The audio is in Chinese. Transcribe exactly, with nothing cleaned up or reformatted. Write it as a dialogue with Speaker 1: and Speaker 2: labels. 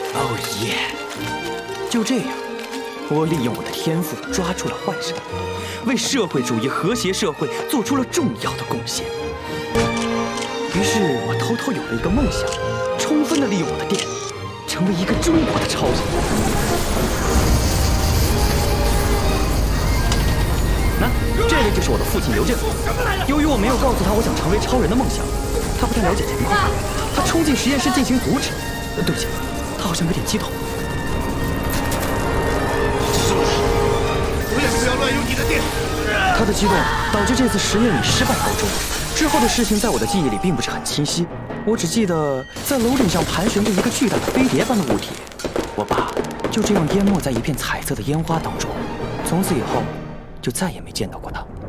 Speaker 1: 哦耶！就这样，我利用我的天赋抓住了坏人，为社会主义和谐社会做出了重要的贡献。于是我偷偷有了一个梦想，充分的利用我的电，成为一个中国的超人。那这位就是我的父亲刘震。由于我没有告诉他我想成为超人的梦想，他不太了解情况，他冲进实验室进行阻止。呃，对不起，他好像有点激动。是不是？不要不要乱用你的电！他的激动导致这次实验以失败告终。之后的事情在我的记忆里并不是很清晰，我只记得在楼顶上盘旋着一个巨大的飞碟般的物体，我爸就这样淹没在一片彩色的烟花当中，从此以后就再也没见到过他。